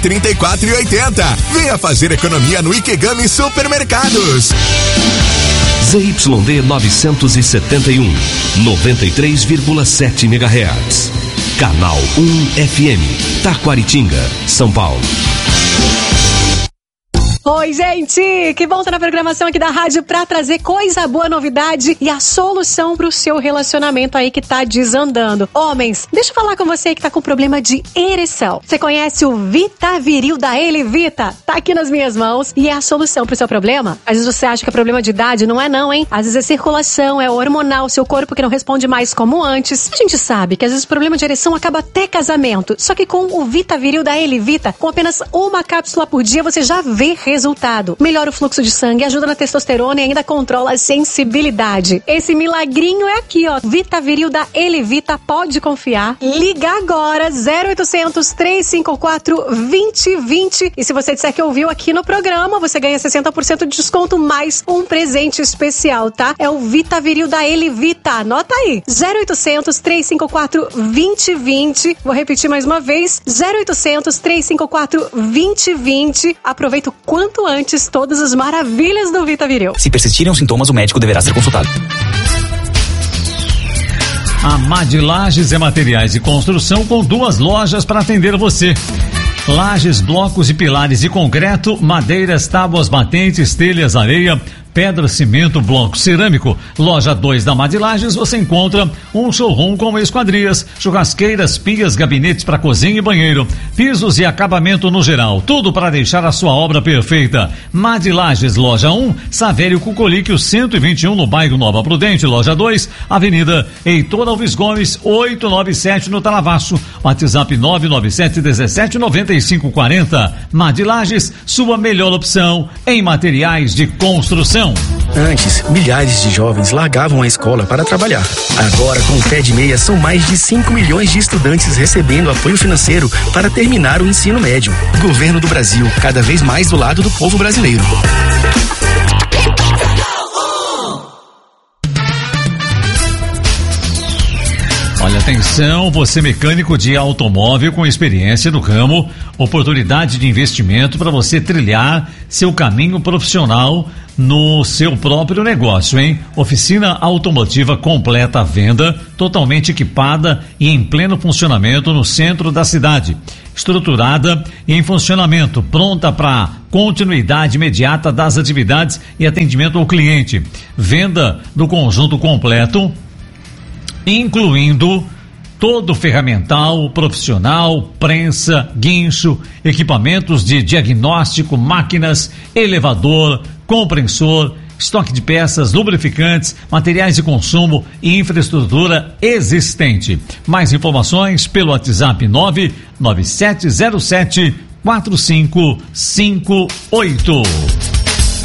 34,80. Venha fazer economia no Ikegami Supermercados. ZYD 971, 93,7 MHz. Canal 1 FM, Taquaritinga, São Paulo. Oi, gente! Que bom estar na programação aqui da rádio pra trazer coisa boa, novidade e a solução pro seu relacionamento aí que tá desandando. Homens, deixa eu falar com você que tá com problema de ereção. Você conhece o Vitaviril da Elevita? Tá aqui nas minhas mãos e é a solução pro seu problema. Às vezes você acha que é problema de idade, não é não, hein? Às vezes é circulação, é hormonal, seu corpo que não responde mais como antes. A gente sabe que às vezes o problema de ereção acaba até casamento. Só que com o Vitaviril da Elevita, com apenas uma cápsula por dia, você já vê resultado. Melhora o fluxo de sangue, ajuda na testosterona e ainda controla a sensibilidade. Esse milagrinho é aqui, ó. Vitaviril da Elevita, pode confiar. Liga agora, 0800 354 2020. E se você disser que ouviu aqui no programa, você ganha 60% de desconto mais um presente especial, tá? É o Vitaviril da Elevita. Anota aí. 0800 354 2020. Vou repetir mais uma vez. 0800 354 2020. Aproveita o quanto antes todas as maravilhas do Vitaviril. Se persistirem os sintomas, o médico deverá ser consultado. A MAD Lajes é materiais de construção com 2 lojas para atender você. Lajes, blocos e pilares de concreto, madeiras, tábuas batentes, telhas, areia, pedra, cimento, bloco cerâmico. Loja 2 da MAD Lajes você encontra um showroom com esquadrias, churrasqueiras, pias, gabinetes para cozinha e banheiro, pisos e acabamento no geral. Tudo para deixar a sua obra perfeita. MAD Lajes, loja 1, Savério Cucolique 121 no bairro Nova Prudente. Loja 2, Avenida Heitor Alves Gomes 897 no Talavaço. WhatsApp 997 17 95 40. MAD Lajes, sua melhor opção em materiais de construção. Antes, milhares de jovens largavam a escola para trabalhar. Agora, com o Pé de Meia, são mais de 5 milhões de estudantes recebendo apoio financeiro para terminar o ensino médio. Governo do Brasil, cada vez mais do lado do povo brasileiro. Olha, atenção, você mecânico de automóvel com experiência no ramo, oportunidade de investimento para você trilhar seu caminho profissional no seu próprio negócio, hein? Oficina automotiva completa à venda, totalmente equipada e em pleno funcionamento no centro da cidade. Estruturada e em funcionamento, pronta para continuidade imediata das atividades e atendimento ao cliente. Venda do conjunto completo, incluindo todo ferramental, profissional, prensa, guincho, equipamentos de diagnóstico, máquinas, elevador, compressor, estoque de peças, lubrificantes, materiais de consumo e infraestrutura existente. Mais informações pelo WhatsApp 99707 4558.